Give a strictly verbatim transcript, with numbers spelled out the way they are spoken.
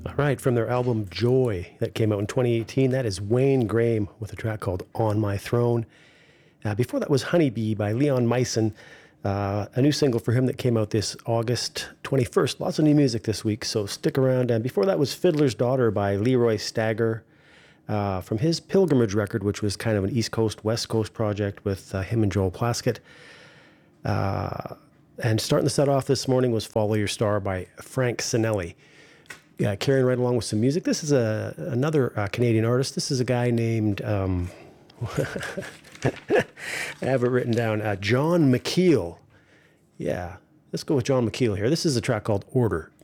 All right, from their album Joy that came out in twenty eighteen, that is Wayne Graham with a track called On My Throne. Uh, before that was Honeybee by Leon Meissen, uh, a new single for him that came out this August twenty-first. Lots of new music this week, so stick around. And before that was Fiddler's Daughter by Leroy Stagger uh, from his Pilgrimage record, which was kind of an East Coast, West Coast project with uh, him and Joel Plaskett. Uh, and starting the set off this morning was Follow Your Star by Frank Sinelli. Yeah, carrying right along with some music. This is a another uh, Canadian artist. This is a guy named, um, I have it written down, uh, John McKeel. Yeah, let's go with John McKeel here. This is a track called Order.